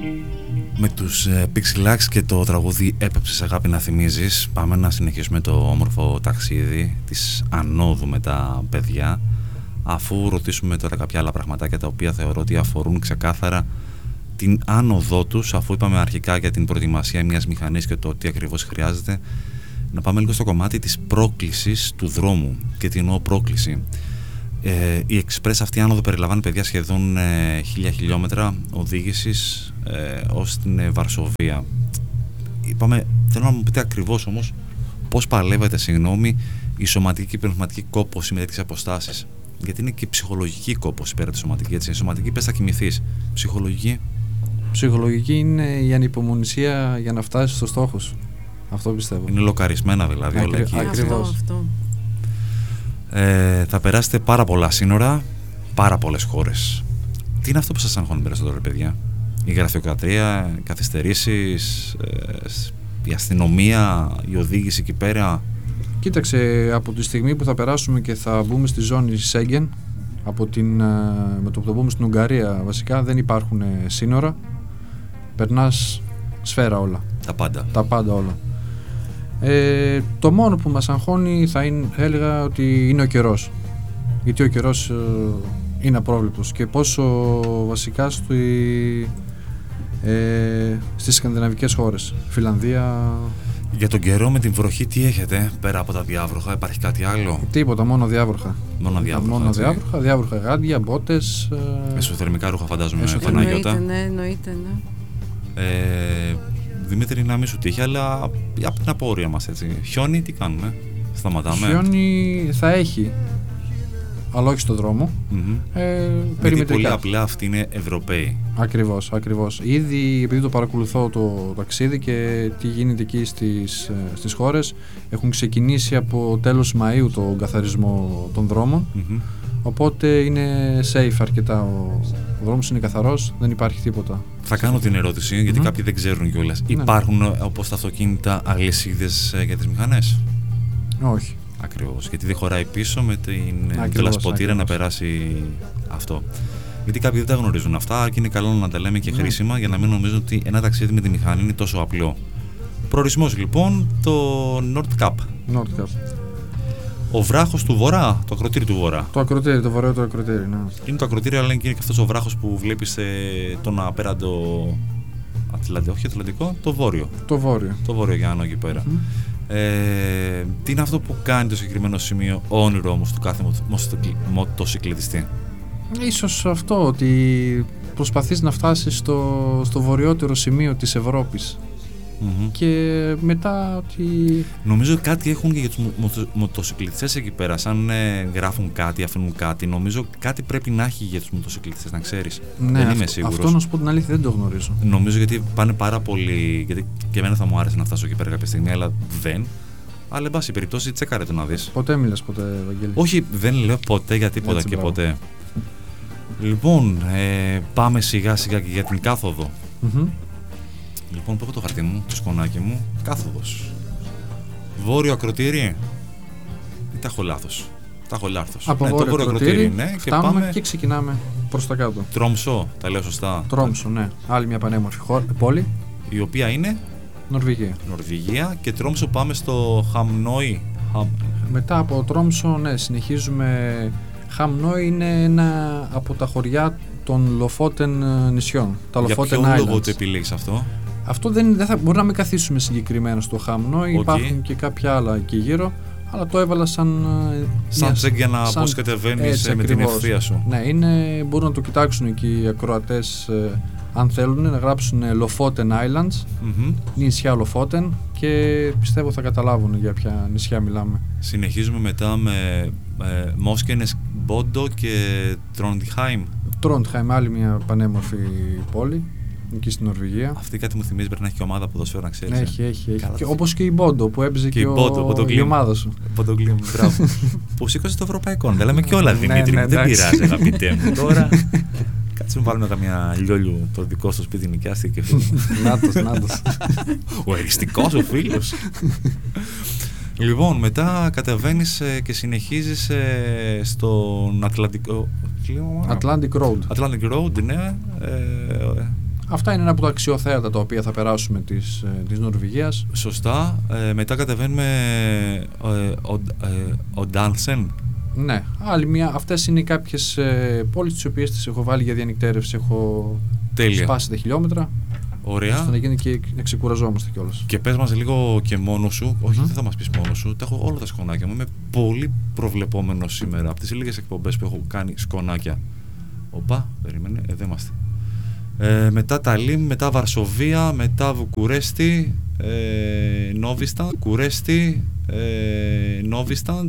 Με τους Pixelax και το τραγούδι «Έπεψες αγάπη να θυμίζεις», πάμε να συνεχίσουμε το όμορφο ταξίδι της ανόδου με τα παιδιά, αφού ρωτήσουμε τώρα κάποια άλλα πραγματάκια τα οποία θεωρώ ότι αφορούν ξεκάθαρα την άνοδό τους, αφού είπαμε αρχικά για την προετοιμασία μιας μηχανής και το τι ακριβώς χρειάζεται. Να πάμε λίγο στο κομμάτι της πρόκλησης του δρόμου. Και τι εννοώ πρόκληση? Η Express αυτή άνοδο περιλαμβάνει, παιδιά, σχεδόν 1000 χιλιόμετρα οδήγησης ως την Βαρσοβία. Είπαμε, θέλω να μου πείτε ακριβώς όμως πώς παλεύεται, η σωματική και η πνευματική κόπωση με τέτοιες αποστάσεις. Γιατί είναι και ψυχολογική κόπωση πέρα τη σωματική. Έτσι. Η σωματική πες θα κοιμηθείς. Ψυχολογική. Ψυχολογική είναι η ανυπομονησία για να φτάσεις στο στόχο σου. Αυτό πιστεύω. Είναι λοκαρισμένα δηλαδή όλα εκεί. Ακριβώς. Θα περάσετε πάρα πολλά σύνορα, πάρα πολλές χώρες. Τι είναι αυτό που σας αγχώνει περισσότερο, παιδιά? Η γραφειοκρατία, οι καθυστερήσεις, η αστυνομία, η οδήγηση εκεί πέρα? Κοίταξε, από τη στιγμή που θα περάσουμε και θα μπούμε στη ζώνη Σέγγεν, με το που θα μπούμε στην Ουγγαρία βασικά, δεν υπάρχουν σύνορα. Περνάς σφαίρα όλα. Τα πάντα όλα. Το μόνο που μας αγχώνει θα έλεγα ότι είναι ο καιρός. Γιατί ο καιρός είναι απρόβλεπτος και πόσο βασικά στις σκανδιναβικές χώρες, Φιλανδία. Για τον καιρό με την βροχή τι έχετε πέρα από τα διάβροχα? Υπάρχει κάτι άλλο? Τίποτα, μόνο διάβροχα. Διάβροχα, γάντια, μπότες. Εσωθερμικά ρούχα φαντάζομαι. Εννοείται, ναι. Δημήτρη, να μην σου τύχει, αλλά από την απόρρεια μας, έτσι. Χιόνι, τι κάνουμε? Σταματάμε? Χιόνι θα έχει, αλλά όχι στον δρόμο. Γιατί πολύ απλά αυτοί είναι Ευρωπαίοι. Ακριβώς. Ήδη, επειδή το παρακολουθώ το ταξίδι και τι γίνεται εκεί στις χώρες, έχουν ξεκινήσει από τέλος Μαΐου τον καθαρισμό των δρόμων. Οπότε είναι safe αρκετά. Ο δρόμος είναι καθαρός, δεν υπάρχει τίποτα. Θα κάνω την ερώτηση, γιατί κάποιοι δεν ξέρουν κιόλας. Υπάρχουν, όπως τα αυτοκίνητα, αλυσίδες για τις μηχανές? Όχι. Ακριβώς, γιατί δεν χωράει πίσω με το λασποτήρα να περάσει αυτό. Γιατί κάποιοι δεν τα γνωρίζουν αυτά και είναι καλό να τα λέμε και χρήσιμα για να μην νομίζουν ότι ένα ταξίδι με τη μηχανή είναι τόσο απλό. Προορισμός λοιπόν, το Nordkapp. Ο βράχος του βορρά, το ακροτήρι του βορρά. Το βορραίο ακροτήρι, ναι. Είναι το ακροτήρι, αλλά είναι και αυτός ο βράχος που βλέπεις τον απέραντο Ατλαντικό, το βόρειο. Το βόρειο Γιάννο εκεί πέρα. Τι είναι αυτό που κάνει το συγκεκριμένο σημείο όνειρο όμως του κάθε μοτοσυκλετιστή? Ίσως αυτό, ότι προσπαθείς να φτάσεις στο βορειότερο σημείο της Ευρώπης. Και μετά ότι... Νομίζω κάτι έχουν και για τους μοτοσυκλετιστές εκεί πέρα. Σαν γράφουν κάτι, αφήνουν κάτι. Νομίζω κάτι πρέπει να έχει για τους μοτοσυκλετιστές, να ξέρεις. Ναι, δεν είμαι σίγουρος. Αυτό να σου πω την αλήθεια δεν το γνωρίζω. Νομίζω γιατί πάνε πάρα πολύ. Γιατί και εμένα θα μου άρεσε να φτάσω εκεί πέρα κάποια στιγμή, αλλά δεν. Αλλά εν πάση περιπτώσει, τσέκαρε το να δεις. Ποτέ μιλάς ποτέ, Βαγγέλη? Όχι, δεν λέω ποτέ για τίποτα και ποτέ. Λοιπόν, πάμε σιγά σιγά και για την κάθοδο. Λοιπόν, πω το χαρτί μου, το σκονάκι μου, κάθοδος. Βόρειο ακροτήρι. Ή τα έχω λάθος? Τα έχω λάθος. Από βόρειο ακροτήρι, ναι, φτάνουμε και ξεκινάμε προς τα κάτω. Τρόμσο, τα λέω σωστά? Τρόμσο, ναι. Άλλη μια πανέμορφη πόλη. Η οποία είναι? Νορβηγία. Και Τρόμσο πάμε στο Χαμνόι. Μετά από Τρόμσο, ναι, συνεχίζουμε. Χαμνόι είναι ένα από τα χωριά των Λοφότεν νησιών. Τα Lofoten Islands. Για ποιο λόγο το επιλέγεις αυτό? Αυτό δεν θα μπορεί να μην καθίσουμε συγκεκριμένα στο Χαμνόι. Υπάρχουν και κάποια άλλα εκεί γύρω. Αλλά το έβαλα σαν τσεκ για να πώς κατεβαίνεις με την ευθεία σου. Ναι, μπορούν να το κοιτάξουν εκεί οι ακροατές, αν θέλουν, να γράψουν Lofoten Islands, νησιά Lofoten, και πιστεύω θα καταλάβουν για ποια νησιά μιλάμε. Συνεχίζουμε μετά με Μόσκενες, Μπόντο και Τρόντχαϊμ. Τρόντχαϊμ, άλλη μια πανέμορφη πόλη. Εκεί στην Νορβηγία. Αυτή κάτι μου θυμίζει, πρέπει να έχει και ομάδα ποδοσφαίρου, να ξέρεις. Έχει. Όπως και η Μπόντο που έπαιζε και η ομάδα σου. Ποντογκλίμ, μπράβο. Που σήκωσε το ευρωπαϊκό. Δεν λέμε και όλα, Δημήτρη. Δεν πειράζει, αγαπητέ μου. Τώρα κάτσε να βάλουμε καμιά λιόλιου το δικό στο σπίτι, νοικιάστηκε και φίλο. Νάτος. Ο εριστικός ο φίλος. Λοιπόν, μετά κατεβαίνεις και συνεχίζεις στον Ατλαντικό. Atlantic Road. Atlantic Road, ναι. Αυτά είναι ένα από τα αξιοθέατα τα οποία θα περάσουμε της Νορβηγίας. Σωστά. Μετά κατεβαίνουμε ο Ντάνσεν. Ναι, άλλη μια. Αυτές είναι κάποιες πόλεις τις οποίες τις έχω βάλει για διανυκτέρευση. Έχω σπάσει τα χιλιόμετρα. Ωραία. Ώστε να γίνει και να ξεκουραζόμαστε κιόλας. Και πες μας λίγο και μόνος σου. Όχι, δεν θα μας πεις μόνος σου. Τα έχω όλα τα σκονάκια μου. Είμαι πολύ προβλεπόμενος σήμερα. Από τις λίγες εκπομπές που έχω κάνει σκονάκια. Οπα, περίμενε, εδώ είμαστε. Μετά Ταλίμ, μετά Βαρσοβία, μετά Βουκουρέστι, Νόβισταν, Κουρέστι, Νόβισταν,